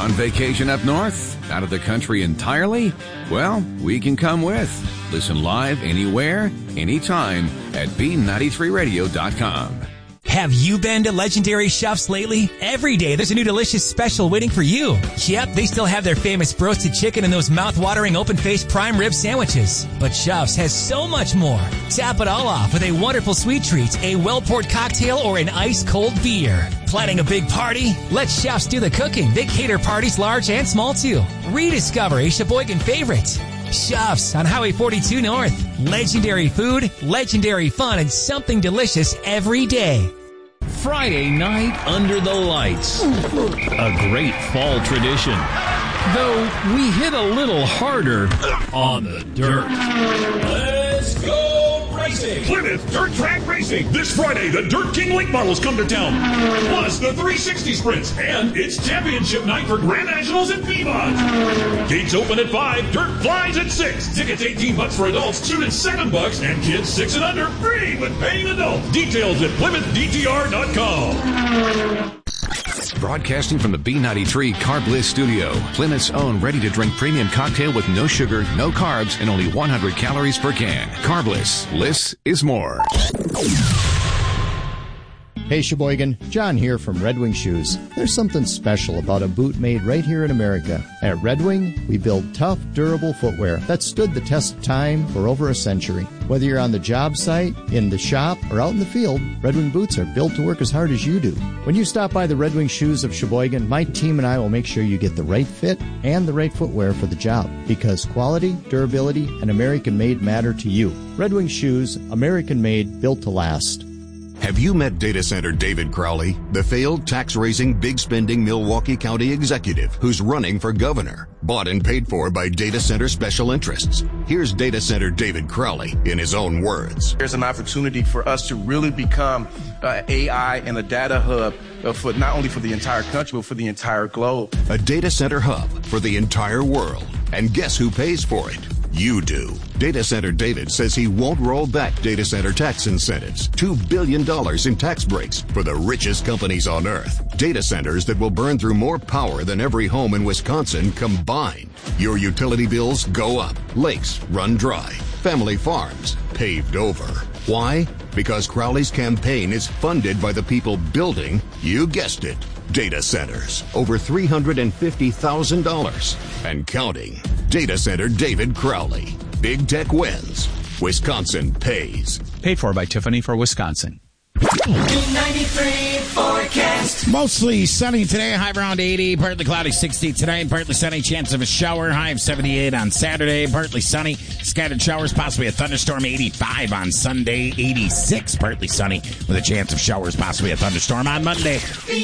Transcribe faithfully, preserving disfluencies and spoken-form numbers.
On vacation up north? Out of the country entirely? Well, we can come with. Listen live anywhere, anytime at B ninety-three radio dot com. Have you been to Legendary Chefs lately? Every day there's a new delicious special waiting for you. Yep, they still have their famous roasted chicken and those mouth-watering open-faced prime rib sandwiches. But Chefs has so much more. Tap it all off with a wonderful sweet treat, a well-poured cocktail, or an ice-cold beer. Planning a big party? Let Chefs do the cooking. They cater parties large and small too. Rediscover a Sheboygan favorite. Chefs on Highway forty-two North. Legendary food, legendary fun, and something delicious every day. Friday night under the lights. A great fall tradition. Though we hit a little harder on the dirt. Let's go racing! Plymouth Dirt Track Racing. This Friday, the Dirt King late models come to town. Plus the three sixty sprints. And it's championship night for Grand Nationals and Piedmont. Gates open at five. Dirt flies at six. Tickets eighteen bucks for adults, students seven bucks, and kids six and under free with paying adults. Details at Plymouth D T R dot com. Broadcasting from the B ninety-three Carb Bliss studio, Plymouth's own ready-to-drink premium cocktail with no sugar, no carbs, and only one hundred calories per can. Carb Bliss. Bliss is more. Hey Sheboygan, John here from Red Wing Shoes. There's something special about a boot made right here in America. At Red Wing, we build tough, durable footwear that stood the test of time for over a century. Whether you're on the job site, in the shop, or out in the field, Red Wing boots are built to work as hard as you do. When you stop by the Red Wing Shoes of Sheboygan, my team and I will make sure you get the right fit and the right footwear for the job, because quality, durability, and American-made matter to you. Red Wing Shoes, American-made, built to last. Have you met Data Center David Crowley, the failed tax-raising, big-spending Milwaukee County executive who's running for governor, bought and paid for by Data Center special interests? Here's Data Center David Crowley in his own words. There's an opportunity for us to really become uh, A I and a data hub uh, for not only for the entire country, but for the entire globe. A data center hub for the entire world. And guess who pays for it? You do. Data Center David says he won't roll back data center tax incentives. two billion dollars in tax breaks for the richest companies on earth. Data centers that will burn through more power than every home in Wisconsin combined. Your utility bills go up. Lakes run dry. Family farms paved over. Why? Because Crowley's campaign is funded by the people building, you guessed it, data centers. Over three hundred fifty thousand dollars and counting. Data Center David Crowley. Big tech wins. Wisconsin pays. Paid for by Tiffany for Wisconsin. ninety-three forecast. Mostly sunny today, high around eighty. Partly cloudy, sixty tonight. Partly sunny, chance of a shower. High of seventy-eight on Saturday. Partly sunny, scattered showers, possibly a thunderstorm. eighty-five on Sunday. eighty-six, partly sunny with a chance of showers, possibly a thunderstorm on Monday.